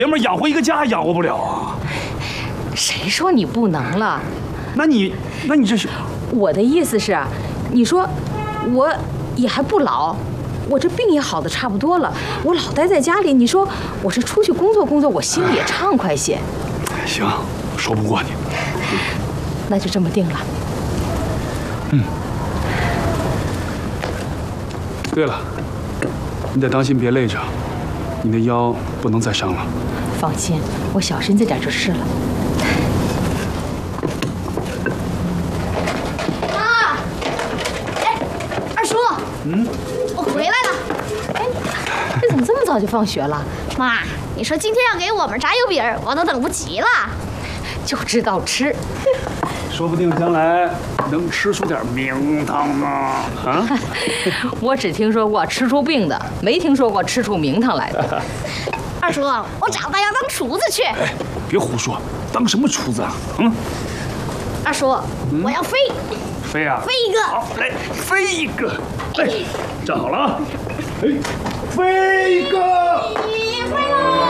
爷们养活一个家还养活不了啊？ 谁说你不能了？ 那你这是？ 我的意思是，你说我也还不老，我这病也好的差不多了，我老待在家里，你说我这出去工作，我心里也畅快些。 行，说不过你。 那就这么定了。 对了，你得当心别累着，你的腰不能再伤了。 放心，我小心着点就是了。 妈，哎，二叔，我回来了。 哎，你怎么这么早就放学了？ 妈，你说今天要给我们炸油饼，我都等不及了。 就知道吃。 说不定将来能吃出点名堂呢。啊！ 我只听说过吃出病的，没听说过吃出名堂来的。 二叔，我长大要当厨子去。 哎，别胡说，当什么厨子啊？ 二叔，我要飞。 飞啊！ 飞一个。 好，来，飞一个。哎，站好了啊！哎，飞一个。 飞了。